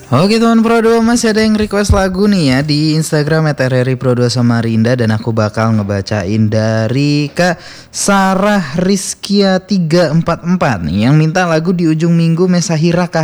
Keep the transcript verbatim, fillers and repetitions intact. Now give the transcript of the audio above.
Oke teman Pro dua, masih ada yang request lagu nih ya di Instagram et r r i pro dua Samarinda, dan aku bakal ngebacain dari Kak Sarah Rizkia tiga empat empat nih yang minta lagu Di Ujung Minggu Mesahira Kah